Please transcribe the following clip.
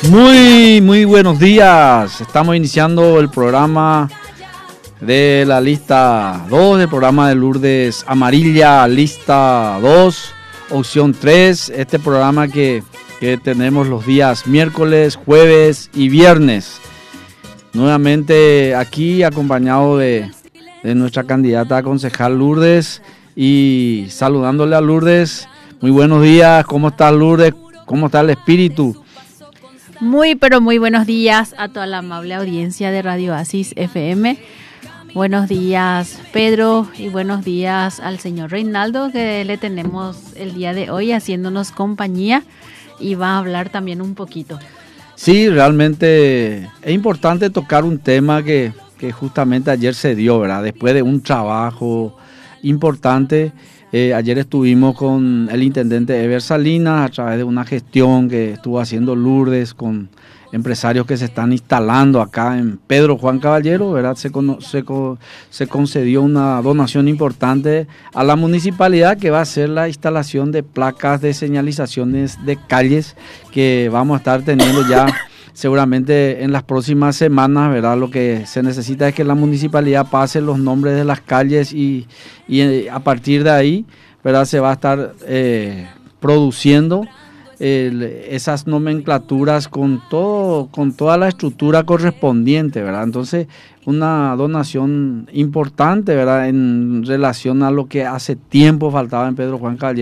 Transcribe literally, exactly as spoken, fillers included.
Muy, muy buenos días. Estamos iniciando el programa de la lista dos, del programa de Lourdes Amarilla, lista dos, opción tres. Este programa que, que tenemos los días miércoles, jueves y viernes. Nuevamente aquí acompañado de, de nuestra candidata a concejal Lourdes y saludándole a Lourdes. Muy buenos días. ¿Cómo estás, Lourdes? ¿Cómo está el espíritu? Muy, pero muy buenos días a toda la amable audiencia de Radio Oasis F M. Buenos días, Pedro, y buenos días al señor Reinaldo, que le tenemos el día de hoy haciéndonos compañía y va a hablar también un poquito. Sí, realmente es importante tocar un tema que, que justamente ayer se dio, ¿verdad? Después de un trabajo importante. Eh, ayer estuvimos con el intendente Eber Salinas a través de una gestión que estuvo haciendo Lourdes con empresarios que se están instalando acá en Pedro Juan Caballero, ¿verdad? Se, con, se, se concedió una donación importante a la municipalidad que va a hacer la instalación de placas de señalizaciones de calles que vamos a estar teniendo ya seguramente en las próximas semanas, ¿verdad? Lo que se necesita es que la municipalidad pase los nombres de las calles y, y a partir de ahí, ¿verdad? Se va a estar eh, produciendo el, esas nomenclaturas con todo, con toda la estructura correspondiente, ¿verdad? Entonces, una donación importante, ¿verdad? En relación a lo que hace tiempo faltaba en Pedro Juan Caballero.